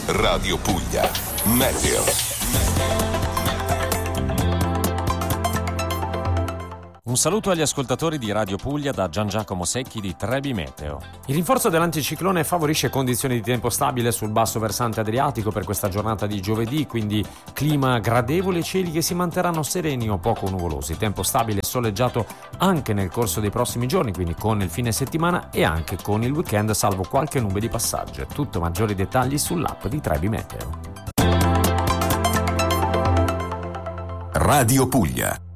Radio Puglia. Meteo. Un saluto agli ascoltatori di Radio Puglia da Gian Giacomo Secchi di Trebi Meteo. Il rinforzo dell'anticiclone favorisce condizioni di tempo stabile sul basso versante adriatico per questa giornata di giovedì, quindi clima gradevole e cieli che si manterranno sereni o poco nuvolosi. Tempo stabile e soleggiato anche nel corso dei prossimi giorni, quindi con il fine settimana e anche con il weekend, salvo qualche nube di passaggio. Tutto, maggiori dettagli sull'app di Trebi Meteo. Radio Puglia.